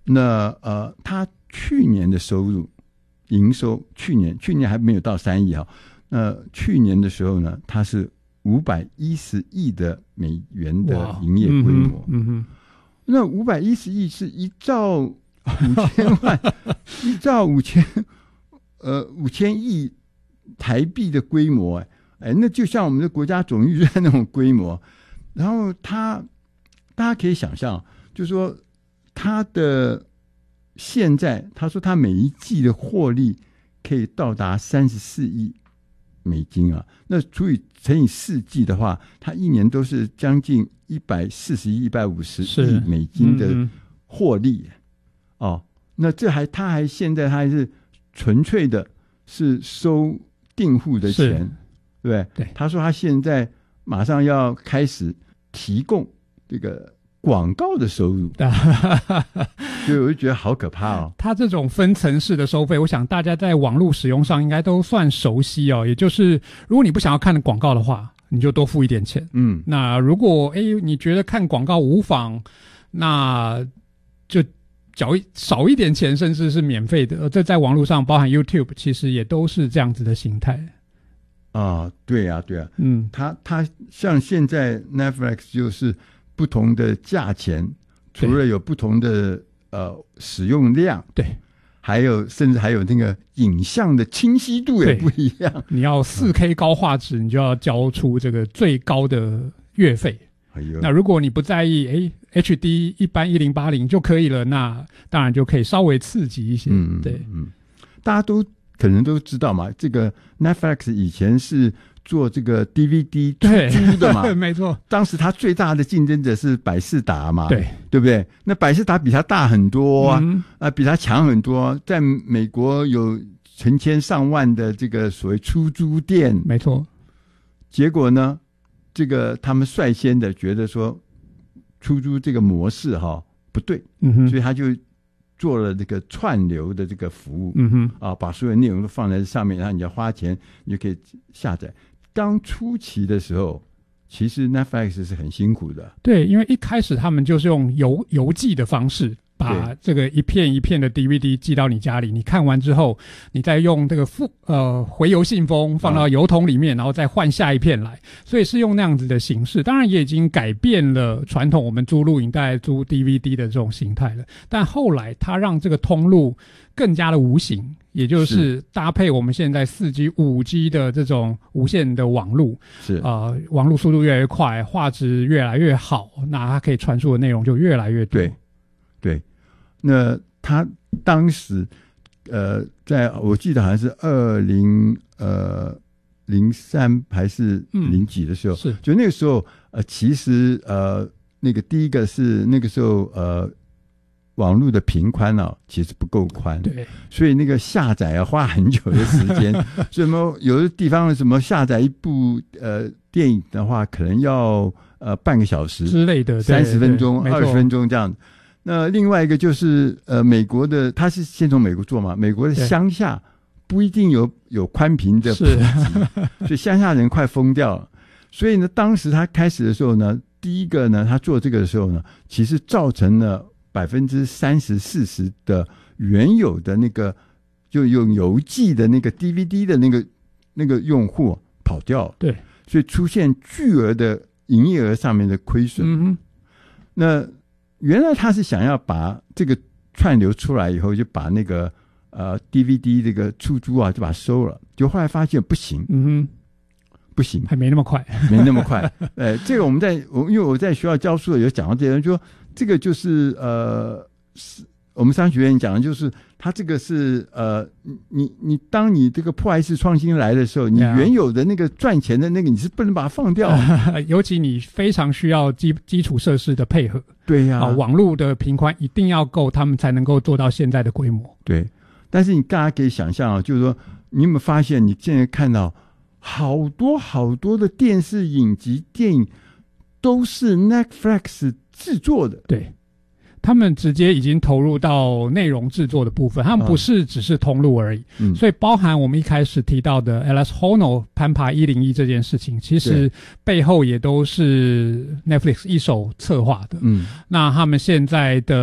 那它去年的收入营收，去年还没有到3亿哈。去年的时候呢，它是510亿的美元的营业规模。那510亿是1兆5000万，1兆5000亿台币的规模。那就像我们的国家总预算那种规模。然后大家可以想象，就是说他的现在，他说他每一季的获利可以到达34亿美金啊，那乘以4季的话，他一年都是将近140亿、150亿美金的获利。那他还现在他还是纯粹的是收订户的钱，对不对？他说他现在马上要开始提供这个广告的收入，所以我就觉得好可怕哦。 它这种分层式的收费，我想大家在网络使用上应该都算熟悉哦。也就是如果你不想要看广告的话，你就多付一点钱。那如果你觉得看广告无妨，那就缴少一点钱，甚至是免费的。这在网络上，包含 YouTube， 其实也都是这样子的形态。 对啊。它像现在 Netflix 就是不同的价钱，除了有不同的使用量，对，甚至还有那个影像的清晰度也不一样。你要 4K 高画质，你就要交出这个最高的月费。那如果你不在意HD 一般1080就可以了，那当然就可以稍微刺激一些。 大家都可能都知道嘛，这个 Netflix 以前是做这个 DVD 出租的嘛， 没错。 当时他最大的竞争者是百视达嘛，对不对？那百视达比他大很多比他强很多，在美国有成千上万的这个所谓出租店， 没错。 结果呢，这个他们率先的觉得说出租这个模式不对，所以他就做了这个串流的这个服务，把所有内容都放在上面，然后你要花钱，你就可以下载。刚初期的时候，其实 Netflix 是很辛苦的， 对，因为一开始他们就是用邮寄的方式，把这个一片一片的 DVD 寄到你家里，你看完之后，你再用这个回邮信封放到邮筒里面，然后再换下一片来，所以是用那样子的形式。当然也已经改变了传统我们租录影带、租 DVD 的这种形态了。但后来它让这个通路更加的无形，也就是搭配我们现在4G、5G 的这种无线的网路，网路速度越来越快，画质越来越好，那它可以传输的内容就越来越多。 对。那他当时我记得好像是2003还是0几的时候，就那个时候其实那个第一个是那个时候网络的频宽其实不够宽，对，所以那个下载要花很久的时间。所以有的地方什么下载一部电影的话，可能要半个小时之类的 ，30分钟、20分钟这样。那另外一个就是美国的，他是先从美国做嘛，美国的乡下不一定有宽频的普及，所以乡下人快疯掉了。所以呢，当时他开始的时候呢，第一个呢，他做这个的时候呢，其实造成了30-40%的原有的那个就用邮寄的那个 DVD 的那个用户跑掉了，对，所以出现巨额的营业额上面的亏损。那原来他是想要把这个串流出来以后，就把那个DVD 这个出租就把它收了，就后来发现不行，不行， 还没那么快， 没那么快。这个因为我在学校教书有讲到这个，就说这个就是我们商学院讲的就是它这个是你当你这个破坏式创新来的时候，你原有的那个赚钱的那个你是不能把它放掉， 尤其你非常需要基础设施的配合， 对呀， 网络的频宽一定要够，他们才能够做到现在的规模。 对，但是大家可以想象就是说你有没有发现你现在看到好多好多的电视影集电影都是 Netflix 制作的， 对，他们直接已经投入到内容制作的部分，他们不是只是通路而已，所以包含我们一开始提到的 Alex Honnold 攀爬101这件事情，其实背后也都是 Netflix 一手策划的。那他们现在的